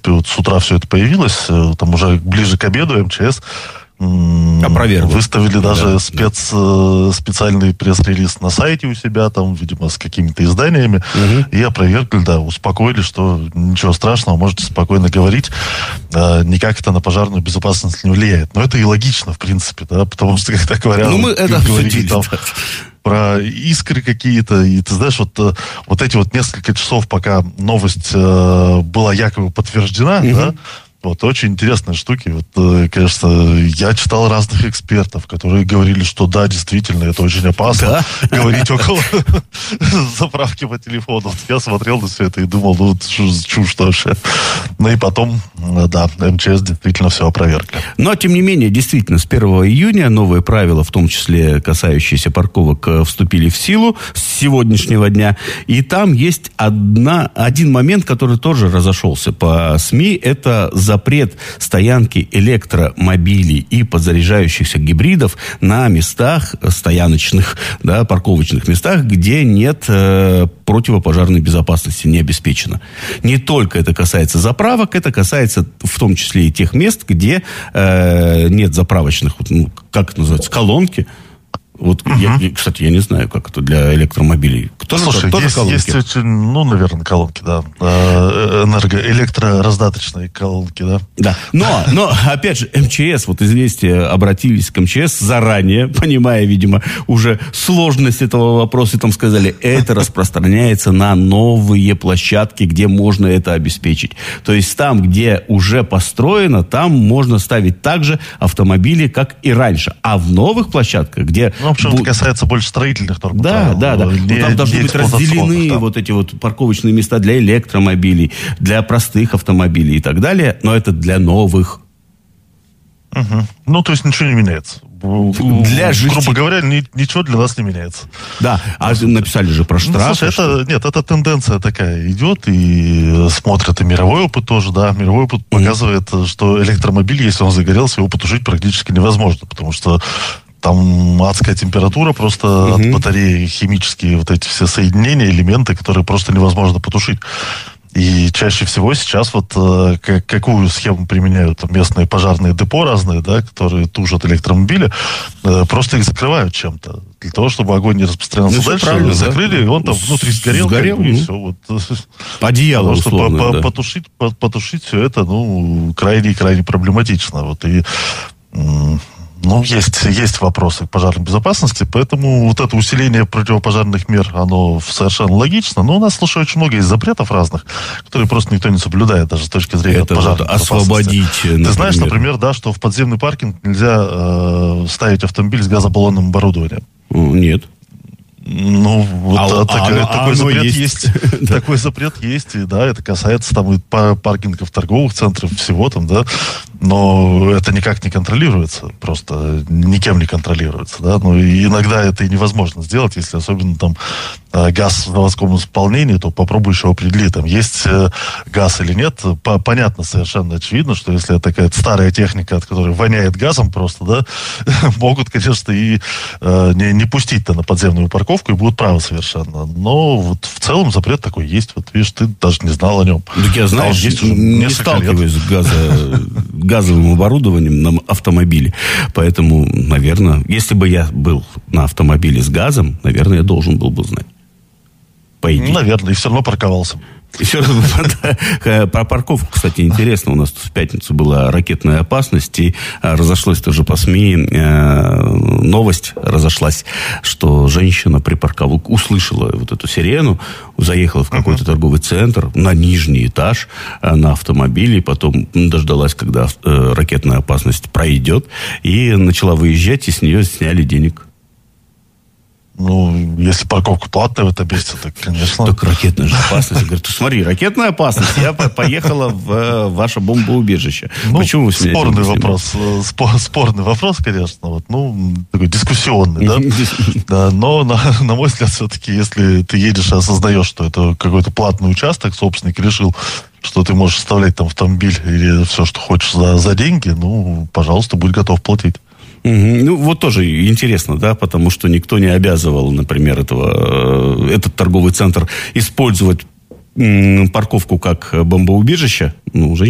принципе, вот с утра все это появилось, там уже ближе к обеду МЧС выставили даже специальный пресс-релиз на сайте у себя, там, видимо, с какими-то изданиями, и опровергли, успокоили, что ничего страшного, можете спокойно говорить, никак это на пожарную безопасность не влияет. Но это и логично, в принципе, да, потому что, когда говорят, говорили там про искры какие-то, и ты знаешь, вот эти вот несколько часов, пока новость была якобы подтверждена, да, вот, очень интересные штуки. Вот, конечно, я читал разных экспертов, которые говорили, что да, действительно, это очень опасно. Да? Говорить около заправки по телефону. Вот я смотрел на все это и думал, ну, чушь вообще. Ну и потом, да, МЧС действительно все опровергли. Но, тем не менее, действительно, с 1 июня новые правила, в том числе касающиеся парковок, вступили в силу с сегодняшнего дня. И там есть один момент, который тоже разошелся по СМИ. Это запрет стоянки электромобилей и подзаряжающихся гибридов на местах стояночных, да, парковочных местах, где нет противопожарной безопасности, не обеспечено. Не только это касается заправок, это касается в том числе и тех мест, где нет заправочных, как это называется, колонки. Вот, кстати, я не знаю, как это для электромобилей. Слушай, есть очень, наверное, колонки, да. Электрораздаточные колонки, да. Да. Но, опять же, МЧС, вот «Известия» обратились к МЧС заранее, понимая, видимо, уже сложность этого вопроса, и там сказали, это распространяется на новые площадки, где можно это обеспечить. То есть там, где уже построено, там можно ставить также автомобили, как и раньше. А в новых площадках, где... в общем, это касается больше строительных норм. Да. Там должны быть разделены вот эти вот парковочные места для электромобилей, для простых автомобилей и так далее, но это для новых. Ну, то есть ничего не меняется. Для грубо говоря, ничего для нас не меняется. Да, а написали же про штрафы. Слушай, это тенденция такая идет, и смотрят, и мировой опыт тоже, да. Мировой опыт показывает, что электромобиль, если он загорелся, его потушить практически невозможно, потому что там адская температура просто от батареи, химические вот эти все соединения, элементы, которые просто невозможно потушить. И чаще всего сейчас вот какую схему применяют местные пожарные депо разные, да, которые тушат электромобили, просто их закрывают чем-то. Для того, чтобы огонь не распространялся дальше, закрыли, и он там внутри сгорел и все. Вот. Одеяло, условно, потушить все это, крайне проблематично. Вот, и... есть вопросы к пожарной безопасности, поэтому вот это усиление противопожарных мер, оно совершенно логично, но у нас, слушай, очень много есть запретов разных, которые просто никто не соблюдает, даже с точки зрения пожарной безопасности. Освободить, например. Ты знаешь, например, да, что в подземный паркинг нельзя ставить автомобиль с газобаллонным оборудованием? Нет. Такой запрет есть. Такой запрет есть, и да, это касается там и паркингов, торговых центров, всего там, да, но это никак не контролируется, просто никем не контролируется, да, и иногда это и невозможно сделать, если особенно там газ в заводском исполнении, то попробуй еще определи, там есть газ или нет. Понятно, совершенно очевидно, что если это какая-то старая техника, от которой воняет газом просто, да, могут, конечно, и не пустить-то на подземную парковку, и будут правы совершенно. Но вот в целом запрет такой есть. Вот видишь, ты даже не знал о нем. Так я, знаешь, не сталкиваюсь с газовым оборудованием на автомобиле. Поэтому, наверное, если бы я был на автомобиле с газом, наверное, я должен был бы знать. По идее. Наверное, и все равно парковался. Про парковку, кстати, интересно. У нас в пятницу была ракетная опасность, и разошлось тоже по СМИ новость разошлась, что женщина услышала вот эту сирену, заехала в какой-то торговый центр на нижний этаж на автомобиле, потом дождалась, когда ракетная опасность пройдет, и начала выезжать, и с нее сняли денег. Если парковка платная в этом месте, так, конечно. Так ракетная же опасность. Говорит, смотри, ракетная опасность. Я поехала в ваше бомбоубежище. Почему вы сняли? Спорный вопрос. Спорный вопрос, конечно. Такой дискуссионный, да? Но, на мой взгляд, все-таки, если ты едешь и осознаешь, что это какой-то платный участок, собственник решил, что ты можешь оставлять там автомобиль или все, что хочешь за деньги, пожалуйста, будь готов платить. Вот тоже интересно, да, потому что никто не обязывал, например, этот торговый центр использовать парковку как бомбоубежище. Уже